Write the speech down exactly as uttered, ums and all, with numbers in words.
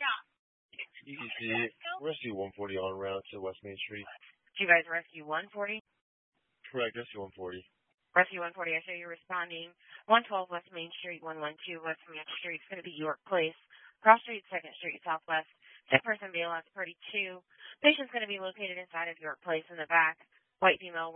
E C C, Rescue one forty on route to West Main Street. Did you guys rescue one forty? Correct, Rescue one forty. Rescue one forty, I show you responding. one twelve West Main Street, one one two West Main Street. It's going to be York Place. Cross Street, second Street, Southwest. Ten-person bailout, thirty-two. Patient's going to be located inside of York Place in the back. White female.